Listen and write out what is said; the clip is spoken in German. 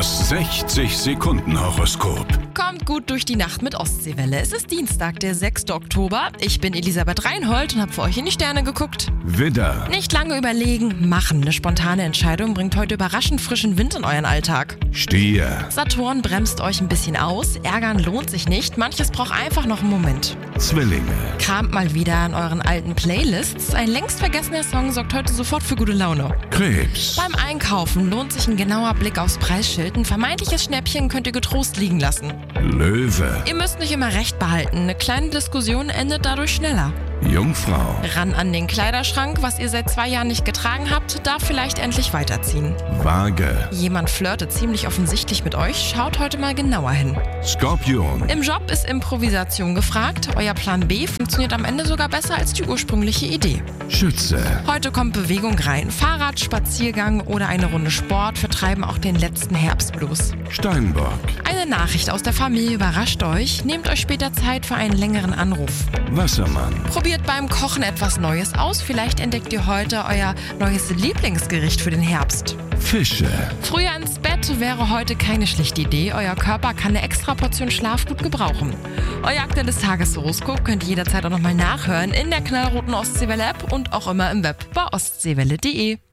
Das 60-Sekunden-Horoskop. Kommt gut durch die Nacht mit Ostseewelle. Es ist Dienstag, der 6. Oktober. Ich bin Elisabeth Reinhold und habe für euch in die Sterne geguckt. Widder, Nicht lange überlegen, machen. Eine spontane Entscheidung bringt heute überraschend frischen Wind in euren Alltag. Stier, Saturn bremst euch ein bisschen aus. Ärgern lohnt sich nicht. Manches braucht einfach noch einen Moment. Zwillinge, Kramt mal wieder an euren alten Playlists. Ein längst vergessener Song sorgt heute sofort für gute Laune. Krebs, Beim Einkaufen lohnt sich ein genauer Blick aufs Preisschild. Ein vermeintliches Schnäppchen könnt ihr getrost liegen lassen. Löwe, Ihr müsst nicht immer recht behalten. Eine kleine Diskussion endet dadurch schneller. Jungfrau, Ran an den Kleiderschrank, was ihr seit 2 Jahren nicht getragen habt, darf vielleicht endlich weiterziehen. Waage, Jemand flirtet ziemlich offensichtlich mit euch, schaut heute mal genauer hin. Skorpion, Im Job ist Improvisation gefragt, euer Plan B funktioniert am Ende sogar besser als die ursprüngliche Idee. Schütze, Heute kommt Bewegung rein. Fahrrad, Spaziergang oder eine Runde Sport vertreiben auch den letzten Herbstblues. Steinbock, Eine Nachricht aus der Familie überrascht euch, nehmt euch später Zeit für einen längeren Anruf. Wassermann, Probiert beim Kochen etwas Neues aus, vielleicht entdeckt ihr heute euer neues Lieblingsgericht für den Herbst. Fische, Früher ins Bett wäre heute keine schlechte Idee, euer Körper kann eine extra Portion Schlaf gut gebrauchen. Euer aktuelles Tageshoroskop könnt ihr jederzeit auch nochmal nachhören in der knallroten Ostseewelle-App und auch immer im Web bei ostseewelle.de.